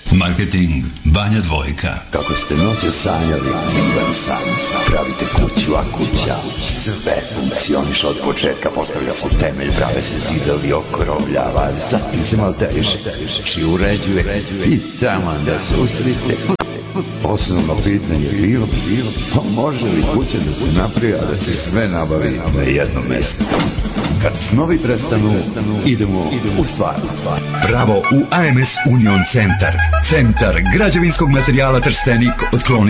Marketing Banja Dvojka. Kako ste noće sanjali, divan san. Pravite kuću, a kuća sve funkcioniše od početka. Postavlja se temelj, prave se zidovi, okrovljava, zatim se malteriše, či uređuje i taman da se usrite. Osnovno pitanje je bilo, pa može li kuća da se napravi, a da se sve nabavi na jednom mjestu? Kad snovi prestanu, idemo u stvarnost. Pravo u AMS Union Centar. Centar građevinskog materijala Trstenik otkloni